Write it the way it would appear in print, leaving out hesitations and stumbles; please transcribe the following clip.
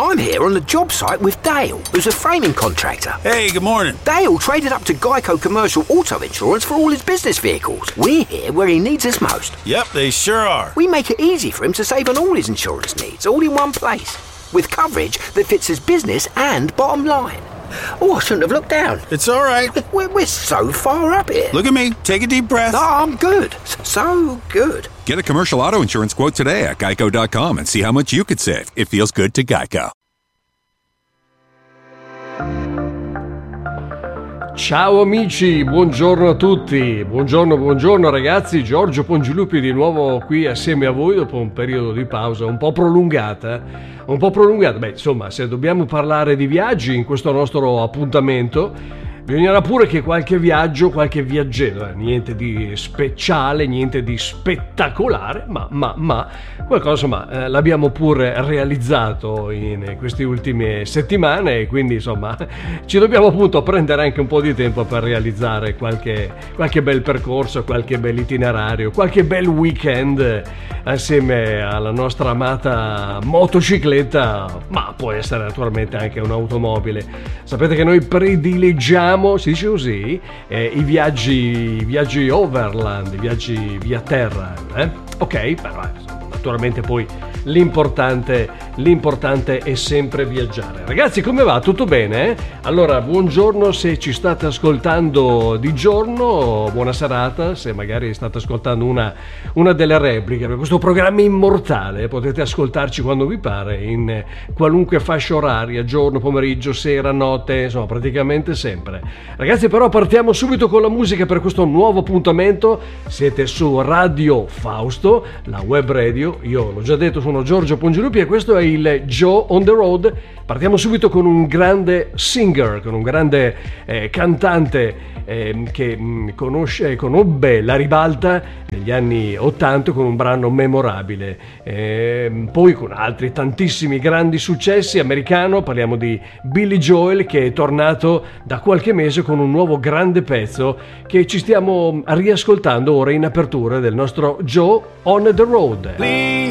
I'm here on the job site with Dale, who's a framing contractor. Hey, good morning. Dale traded up to Geico Commercial Auto Insurance for all his business vehicles. We're here where he needs us most. Yep, they sure are. We make it easy for him to save on all his insurance needs, all in one place, with coverage that fits his business and bottom line. Oh, I shouldn't have looked down. It's all right. We're so far up here. Look at me. Take a deep breath. No, I'm good. So good. Get a commercial auto insurance quote today at geico.com and see how much you could save. It feels good to Geico. Ciao amici, buongiorno a tutti, buongiorno ragazzi, Giorgio Pongilupi di nuovo qui assieme a voi dopo un periodo di pausa un po' prolungata, beh insomma se dobbiamo parlare di viaggi in questo nostro appuntamento bisognerà pure che qualche viaggio, qualche viaggetto, niente di speciale, niente di spettacolare, ma qualcosa insomma l'abbiamo pure realizzato in queste ultime settimane e quindi insomma ci dobbiamo appunto prendere anche un po' di tempo per realizzare qualche bel percorso, qualche bel itinerario, qualche bel weekend assieme alla nostra amata motocicletta, ma può essere naturalmente anche un'automobile. Sapete che noi predileggiamo, si dice così, i viaggi overland, i viaggi via terra, ok, però naturalmente poi l'importante è sempre viaggiare. Ragazzi, come va? Tutto bene? Allora, buongiorno se ci state ascoltando di giorno, buona serata se magari state ascoltando una delle repliche, per questo programma immortale potete ascoltarci quando vi pare, in qualunque fascia oraria, giorno, pomeriggio, sera, notte, insomma praticamente sempre. Ragazzi, però partiamo subito con la musica per questo nuovo appuntamento. Siete su Radio Fausto, la web radio, io l'ho già detto, sono Giorgio Pongilupi e questo è il Joe on the Road. Partiamo subito con un grande singer, con un grande cantante che conobbe la ribalta negli anni 80 con un brano memorabile, poi con altri tantissimi grandi successi. Americano, parliamo di Billy Joel, che è tornato da qualche mese con un nuovo grande pezzo che ci stiamo riascoltando ora in apertura del nostro Joe on the Road.